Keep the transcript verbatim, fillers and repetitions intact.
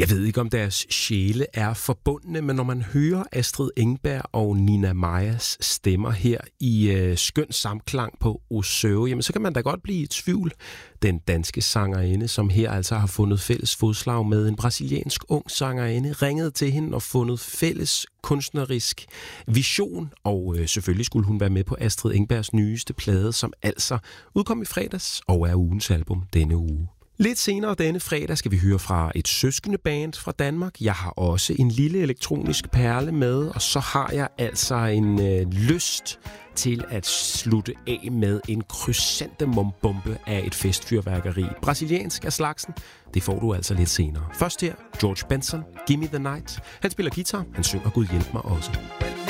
Jeg ved ikke, om deres sjæle er forbundne, men når man hører Astrid Engberg og Nina Majas stemmer her i øh, skøn samklang på Osø, jamen så kan man da godt blive i tvivl. Den danske sangerinde, som her altså har fundet fælles fodslag med en brasiliansk ung sangerinde, ringede til hende og fundet fælles kunstnerisk vision, og øh, selvfølgelig skulle hun være med på Astrid Engbergs nyeste plade, som altså udkom i fredags og er ugens album denne uge. Lidt senere denne fredag skal vi høre fra et søskende band fra Danmark. Jeg har også en lille elektronisk perle med, og så har jeg altså en øh, lyst til at slutte af med en krysantemumbombe af et festfyrværkeri. Brasiliansk af slagsen, det får du altså lidt senere. Først her, George Benson, Gimme the Night. Han spiller guitar, han synger Gud hjælp mig også.